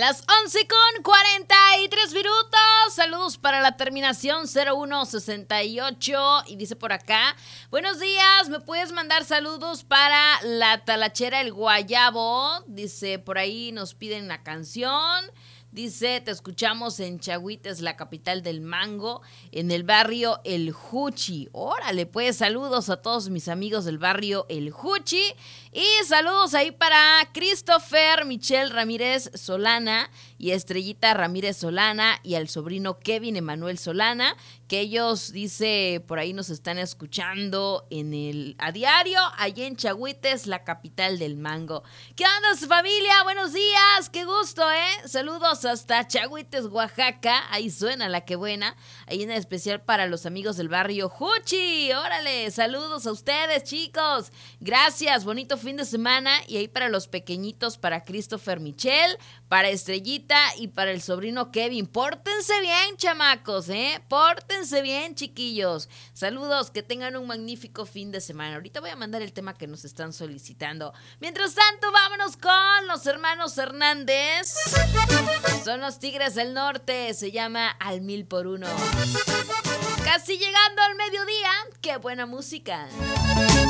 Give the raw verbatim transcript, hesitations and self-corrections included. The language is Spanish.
Las once con cuarenta y tres minutos. Saludos para la terminación cero uno sesenta y ocho. Y dice por acá: buenos días, ¿me puedes mandar saludos para la talachera El Guayabo? Dice, por ahí nos piden la canción. Dice, te escuchamos en Chahuites, la capital del mango, en el barrio El Juchi. Órale, pues, saludos a todos mis amigos del barrio El Juchi. Y saludos ahí para Christopher Michelle Ramírez Solana y Estrellita Ramírez Solana y al sobrino Kevin Emanuel Solana, que ellos, dice, por ahí nos están escuchando en el a diario, allá en Chahuites, la capital del mango. ¿Qué onda, familia? Buenos días, qué gusto, ¿eh? Saludos hasta Chahuites, Oaxaca. Ahí suena la que buena. Ahí en especial para los amigos del barrio Juchi. Órale, saludos a ustedes, chicos. Gracias, bonito fin de semana. Y ahí para los pequeñitos, para Christopher Michelle, para Estrellita y para el sobrino Kevin. Pórtense bien, chamacos, ¿eh? Pórtense bien, chiquillos. Saludos, que tengan un magnífico fin de semana. Ahorita voy a mandar el tema que nos están solicitando. Mientras tanto, vámonos con los hermanos Hernández. Son los Tigres del Norte. Se llama Al Mil por Uno. Casi llegando al mediodía. ¡Qué buena música!